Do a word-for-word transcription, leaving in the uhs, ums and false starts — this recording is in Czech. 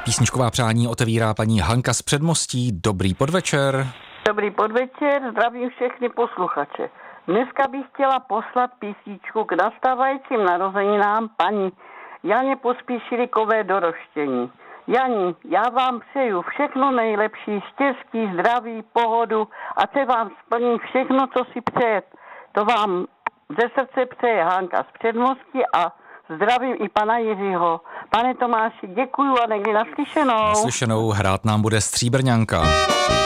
Písničková přání otevírá paní Hanka z Předmostí. Dobrý podvečer. Dobrý podvečer, zdravím všechny posluchače. Dneska bych chtěla poslat písničku k nastávajícím narozeninám paní Janě Pospíšilikové do Roštění. Jani, já vám přeju všechno nejlepší, štěstí, zdraví, pohodu a se vám splní všechno, co si přejet. To vám ze srdce přeje Hanka z Předmostí a zdravím i pana Jiřího. Pane Tomáši, děkuju a někdy naslyšenou. Naslyšenou, hrát nám bude Stříbrňanka.